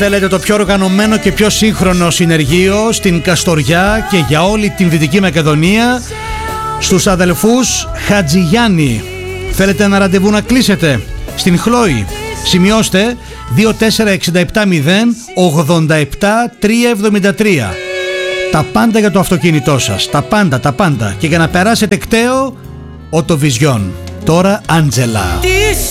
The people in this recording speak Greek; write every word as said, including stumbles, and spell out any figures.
θέλετε το πιο οργανωμένο και πιο σύγχρονο συνεργείο στην Καστοριά και για όλη την Δυτική Μακεδονία, στους αδελφούς Χατζηγιάννη. Θέλετε ένα ραντεβού να κλείσετε στην Χλόη? Σημειώστε δύο τέσσερα έξι επτά μηδέν ογδόντα επτά τριακόσια εβδομήντα τρία. Τα πάντα για το αυτοκίνητό σας, τα πάντα, τα πάντα. Και για να περάσετε κταίο, Οτοβιζιόν. Τώρα Άντζελα.